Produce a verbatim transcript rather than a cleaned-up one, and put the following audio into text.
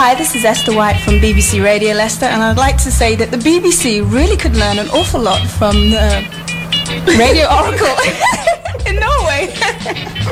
Hi, this is Esther White from B B C Radio Leicester, and I'd like to say that the B B C really could learn an awful lot from uh, Radio Oracle in Norway.